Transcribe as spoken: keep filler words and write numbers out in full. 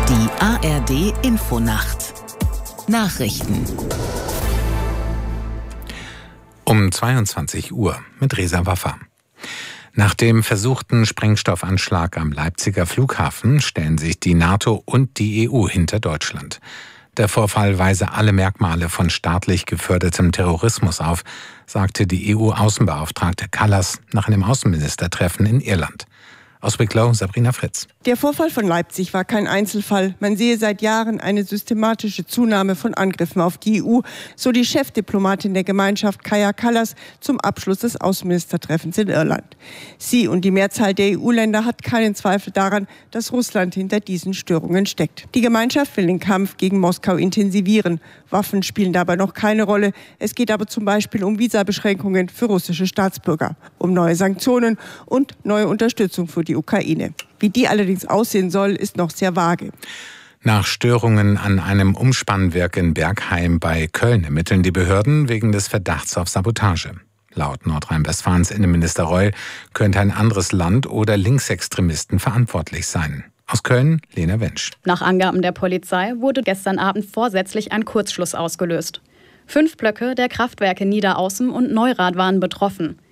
Die A R D Infonacht Nachrichten um zweiundzwanzig Uhr mit Reza Waffa. Nach dem versuchten Sprengstoffanschlag am Leipziger Flughafen stellen sich die NATO und die E U hinter Deutschland. Der Vorfall weise alle Merkmale von staatlich gefördertem Terrorismus auf, sagte die E U-Außenbeauftragte Kallas nach einem Außenministertreffen in Irland. Aus Wicklow, Sabrina Fritz. Der Vorfall von Leipzig war kein Einzelfall. Man sehe seit Jahren eine systematische Zunahme von Angriffen auf die E U, so die Chefdiplomatin der Gemeinschaft Kaja Kallas zum Abschluss des Außenministertreffens in Irland. Sie und die Mehrzahl der E U-Länder hat keinen Zweifel daran, dass Russland hinter diesen Störungen steckt. Die Gemeinschaft will den Kampf gegen Moskau intensivieren. Waffen spielen dabei noch keine Rolle. Es geht aber zum Beispiel um Visabeschränkungen für russische Staatsbürger, um neue Sanktionen und neue Unterstützung für die Ukraine. Wie die allerdings aussehen soll, ist noch sehr vage. Nach Störungen an einem Umspannwerk in Bergheim bei Köln ermitteln die Behörden wegen des Verdachts auf Sabotage. Laut Nordrhein-Westfalens Innenminister Reul könnte ein anderes Land oder Linksextremisten verantwortlich sein. Aus Köln, Lena Wensch. Nach Angaben der Polizei wurde gestern Abend vorsätzlich ein Kurzschluss ausgelöst. Fünf Blöcke der Kraftwerke Niederaußen und Neurath waren betroffen.